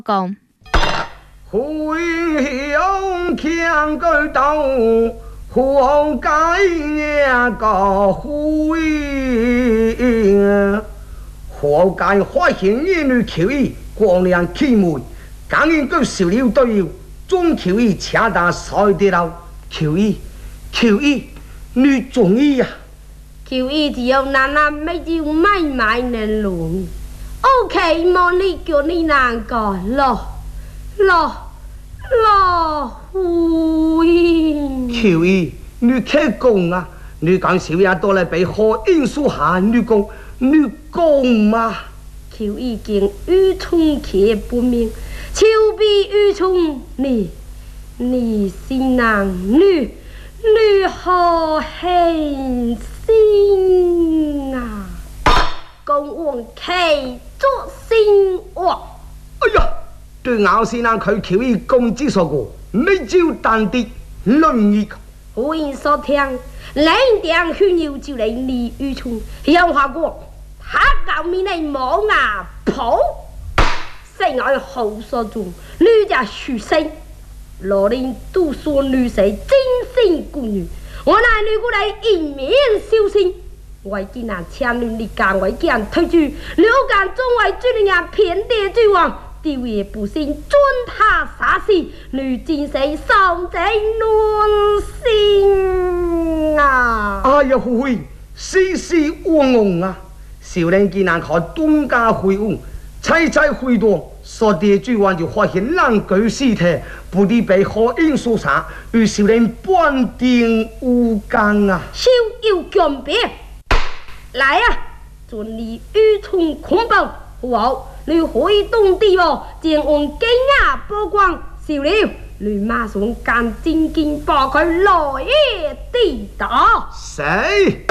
讲。 回乡强个道，何解那个回？何解发现一女求义，光亮启门，刚应个受了对友，总求义恰大赛得了，求义，你中意呀？ 求义只有奶奶没就买能弄。OK， 莫你叫你难过求义，你开讲啊！你讲小爷多来被何因素下？你讲嘛？ 求义经愚蠢且不明，求比愚蠢你心难女何狠心啊！公王开作新王。 哎呀，对咬先生佢求义公之所过，没招淡啲论议。 胡言所听，两点血肉就嚟你愚蠢，有话过，他搞面嚟冇牙抱，性爱好所中，女家虚声，罗琳都说女婿真心孤女，我乃女过嚟一面小心。为艰难千年的岗位给人推举，刘干中为军人偏地之王，丢也不信尊他杀死，女战死丧在乱心啊！ 哎呀，胡慧，世事汪汪啊！少年艰难靠东家会晤，猜会多，所地之王就发现难举尸体，不知被何因所杀，与少年半定无干啊！ 休要强别！来啊！准你愚蠢恐怖，好，你会动地哦，将按惊讶波光笑了，你马上干正經把佢來地打。 誰？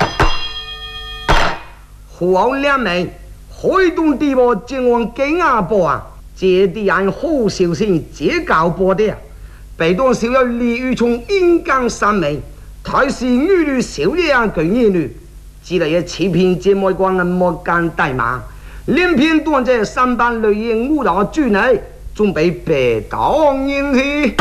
胡好兩名開動地波將按驚訝波啊！這啲人好小心，這教波的，被當少有利於從陰間三名，台是女女小樣舉兒女。之類嘅欺騙這麼關嘅莫間大馬，連篇當這三班類型烏老豬內，準備白當然去。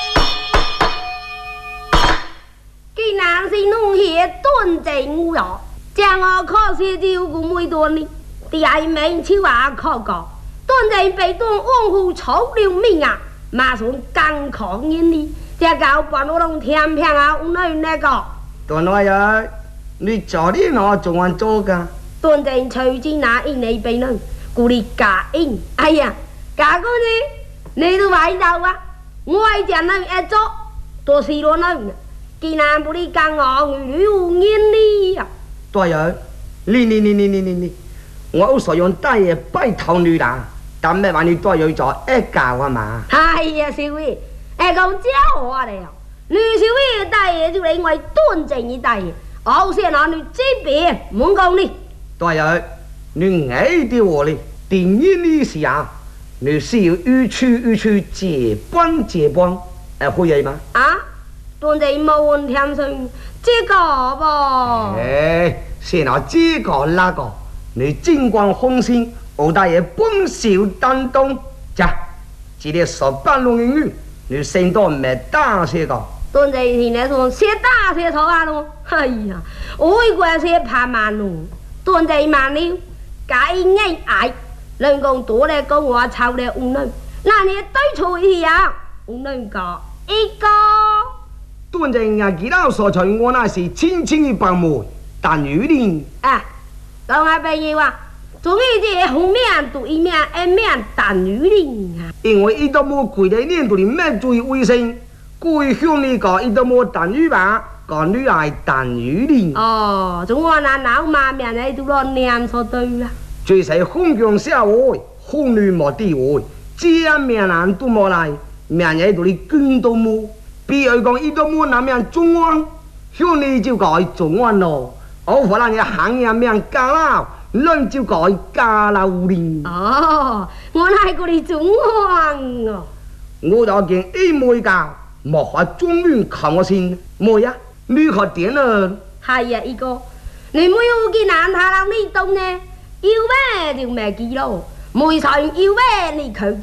既然是弄些端正烏老，將我可是照顧每段呢，第二名超話可講，端正被當往戶草了命啊，馬上更狂人呢，這搞半我攏聽聽啊，我那個。 段來呀！你做啲我仲還做噶？ 端正隨之那因你俾人，故你假因。哎呀，假嗰啲你都買到啊！我係隻人一做，都是攞人。既然不你講我女無言你啊！ 對呀，你，我所用大嘢拜託你啦，但咩話你都要做一教啊嘛？ 哎呀，小偉，講真話嚟啊！女小偉大嘢就認為端正嘅大嘢。好些男女这边唔讲你， 对呀，你爱的我哩，定义你是啊，你需要予取结伴，可以吗？ 啊，端正冇问天生这个噃。 哎，先拿这个那个，你尽管放心，我大爷本小担当，자，今天18路英语，你先到没打些个。 端正现在说写大写错啊咯，哎呀，我一个写怕慢咯，端正慢了，该硬爱，人讲多嚟讲话臭嚟唔能，那你对错一样，唔能讲一个。 端正啊，其他所在我那是轻轻一百枚，但雨林啊，讲下朋友啊，总之这红面读一面，一面但雨林啊， 因为一到冇跪在念度里咩注意卫生。故乡呢个一都冇蛋鱼吧，个女系蛋鱼呢。 哦，仲我那老妈命喺度乱念所对啦。 最使红强社会，红女冇地位，这命人都冇来，命喺度你捐都冇。比如讲，一都冇那命中安，乡里就改中安咯。我可能嘅行人命加老，乱就改加老呢。 哦，我乃嗰啲中安哦。 我就见一妹教。莫话中原靠我先，妹呀，你可点了？ 系啊，一个，你没有见难下人呢动呢，要咩就咩记咯，没上要咩你佢。